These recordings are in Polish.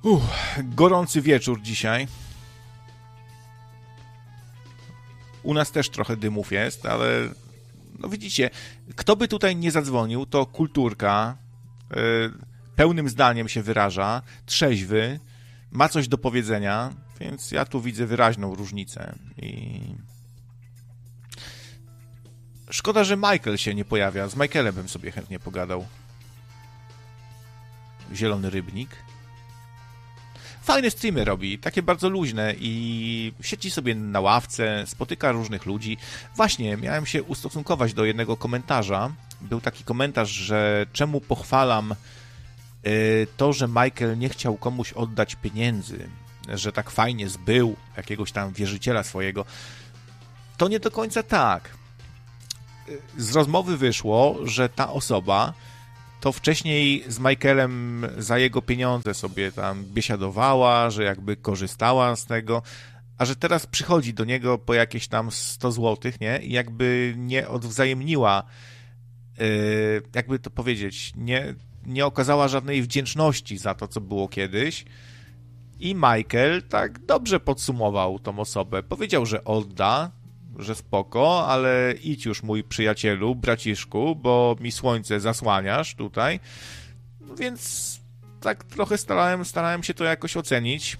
Gorący wieczór dzisiaj. U nas też trochę dymów jest, ale no widzicie, kto by tutaj nie zadzwonił, to kulturka, pełnym zdaniem się wyraża, trzeźwy, ma coś do powiedzenia, więc ja tu widzę wyraźną różnicę. I szkoda, że Michael się nie pojawia. Z Michaelem bym sobie chętnie pogadał. Zielony Rybnik. Fajne streamy robi, takie bardzo luźne i siedzi sobie na ławce, spotyka różnych ludzi. Właśnie, miałem się ustosunkować do jednego komentarza. Był taki komentarz, że czemu pochwalam to, że Michael nie chciał komuś oddać pieniędzy, że tak fajnie zbył jakiegoś tam wierzyciela swojego. To nie do końca tak. Z rozmowy wyszło, że ta osoba to wcześniej z Michaelem za jego pieniądze sobie tam biesiadowała, że jakby korzystała z tego, a że teraz przychodzi do niego po jakieś tam 100 złotych, nie? I jakby nie odwzajemniła, jakby to powiedzieć, nie okazała żadnej wdzięczności za to, co było kiedyś. I Michael tak dobrze podsumował tą osobę. Powiedział, że odda, że spoko, ale idź już, mój przyjacielu, braciszku, bo mi słońce zasłaniasz tutaj. Więc tak trochę starałem się to jakoś ocenić.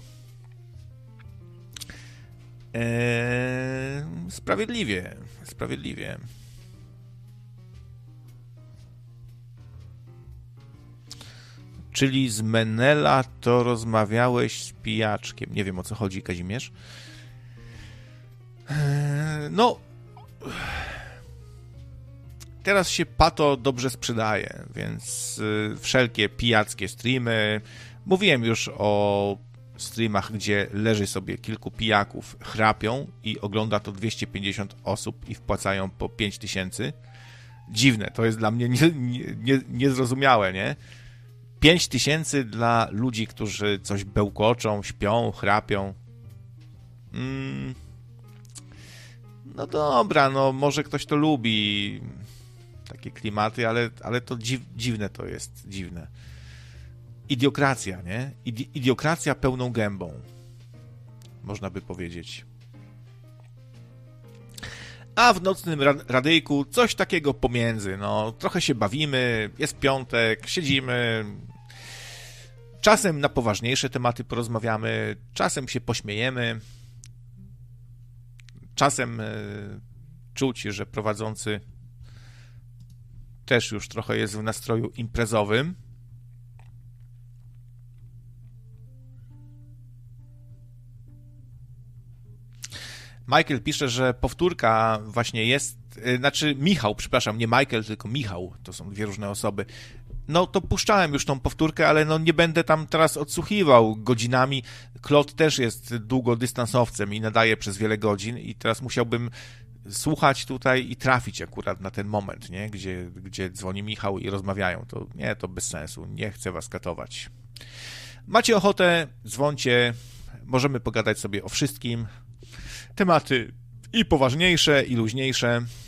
Sprawiedliwie. Czyli z Menela to rozmawiałeś z pijaczkiem. Nie wiem, o co chodzi, Kazimierz. No, teraz się Pato dobrze sprzedaje, więc wszelkie pijackie streamy. Mówiłem już o streamach, gdzie leży sobie kilku pijaków, chrapią i ogląda to 250 osób i wpłacają po 5000. Dziwne, to jest dla mnie niezrozumiałe, nie? 5000 dla ludzi, którzy coś bełkoczą, śpią, chrapią. No dobra, no może ktoś to lubi, takie klimaty, ale to dziwne to jest, dziwne. Idiokracja, nie? Idiokracja pełną gębą, można by powiedzieć. A w nocnym radyjku coś takiego pomiędzy, no trochę się bawimy, jest piątek, siedzimy, czasem na poważniejsze tematy porozmawiamy, czasem się pośmiejemy. Czasem czuć, że prowadzący też już trochę jest w nastroju imprezowym. Michael pisze, że powtórka właśnie jest, znaczy Michał, przepraszam, nie Michael, tylko Michał, to są dwie różne osoby. No to puszczałem już tą powtórkę, ale no nie będę tam teraz odsłuchiwał godzinami. Klot też jest długodystansowcem i nadaje przez wiele godzin i teraz musiałbym słuchać tutaj i trafić akurat na ten moment, nie? Gdzie dzwoni Michał i rozmawiają. To nie, to bez sensu, nie chcę was katować. Macie ochotę, dzwońcie, możemy pogadać sobie o wszystkim. Tematy i poważniejsze, i luźniejsze.